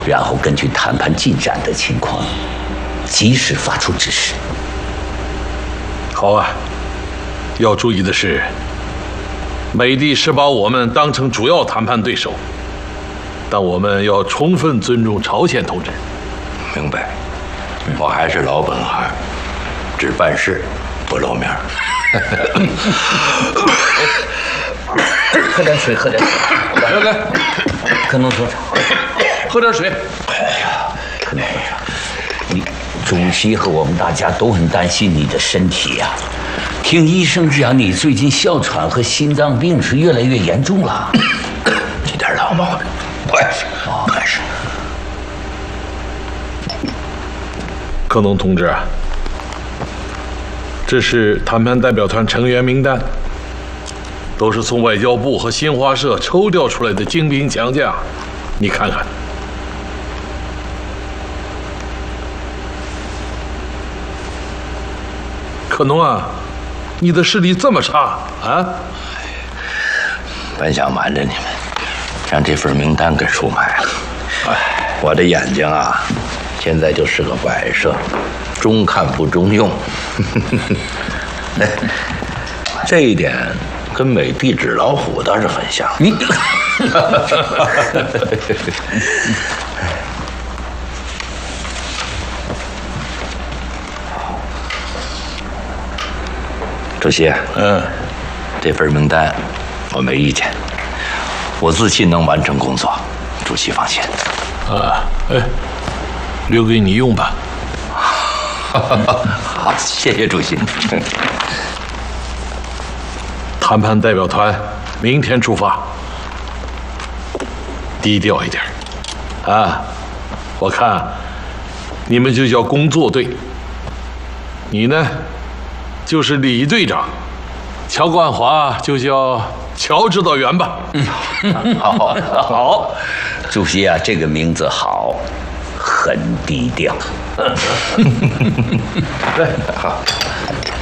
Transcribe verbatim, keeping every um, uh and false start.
然后根据谈判进展的情况，及时发出指示。 好啊，要注意的是，美帝是把我们当成主要谈判对手，但我们要充分尊重朝鲜同志。 明白，我还是老本行，只办事不露面。 喝点水，喝点水。 来来， 可能说啥？ 喝点水。 哎呀，可能说啥？你主席和我们大家都很担心你的身体呀、啊。听医生讲，你最近哮喘和心脏病是越来越严重了。 一点老毛病，不碍事，不碍事。 克农同志，这是谈判代表团成员名单，都是从外交部和新华社抽调出来的精兵强将，你看看。克农啊，你的视力这么差啊？ 本想瞒着你们，让这份名单给出卖了。哎，我的眼睛啊，现在就是个摆设，中看不中用。哎，这一点跟美帝纸老虎倒是很像。 你， 主席， 嗯， 这份名单我没意见，我自信能完成工作，主席放心。 啊，哎，留给你用吧。 好，谢谢主席。 谈判代表团明天出发，低调一点啊！我看你们就叫工作队，你呢就是李队长，乔冠华就叫乔指导员吧。 嗯，好，好，主席啊，这个名字好，很低调。 对，好。